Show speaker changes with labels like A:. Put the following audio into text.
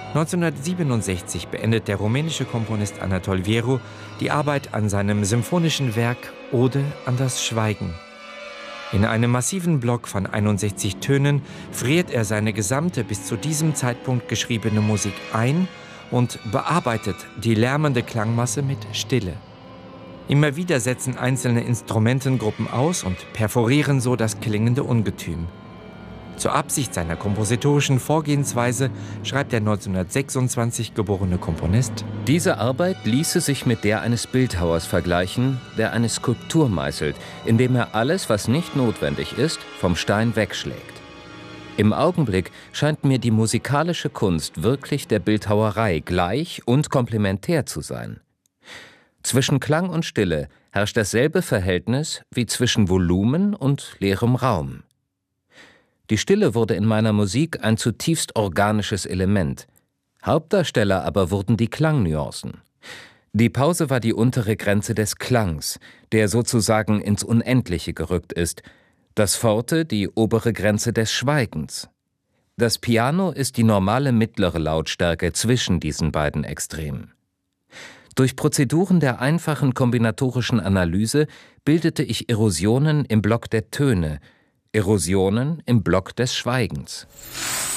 A: 1967 beendet der rumänische Komponist Anatol Vieru die Arbeit an seinem symphonischen Werk Ode an das Schweigen. In einem massiven Block von 61 Tönen friert er seine gesamte bis zu diesem Zeitpunkt geschriebene Musik ein und bearbeitet die lärmende Klangmasse mit Stille. Immer wieder setzen einzelne Instrumentengruppen aus und perforieren so das klingende Ungetüm. Zur Absicht seiner kompositorischen Vorgehensweise schreibt der 1926 geborene Komponist:
B: Diese Arbeit ließe sich mit der eines Bildhauers vergleichen, der eine Skulptur meißelt, indem er alles, was nicht notwendig ist, vom Stein wegschlägt. Im Augenblick scheint mir die musikalische Kunst wirklich der Bildhauerei gleich und komplementär zu sein. Zwischen Klang und Stille herrscht dasselbe Verhältnis wie zwischen Volumen und leerem Raum. Die Stille wurde in meiner Musik ein zutiefst organisches Element. Hauptdarsteller aber wurden die Klangnuancen. Die Pause war die untere Grenze des Klangs, der sozusagen ins Unendliche gerückt ist. Das Forte die obere Grenze des Schweigens. Das Piano ist die normale mittlere Lautstärke zwischen diesen beiden Extremen. Durch Prozeduren der einfachen kombinatorischen Analyse bildete ich Erosionen im Block der Töne, Erosionen im Block des Schweigens.